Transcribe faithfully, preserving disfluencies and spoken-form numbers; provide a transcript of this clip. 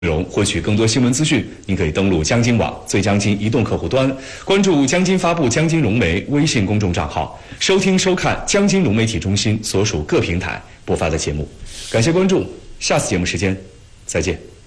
容。获取更多新闻资讯，您可以登录江津网最江津移动客户端，关注江津发布江津融媒微信公众账号，收听收看江津融媒体中心所属各平台播发的节目。感谢关注，下次节目时间再见。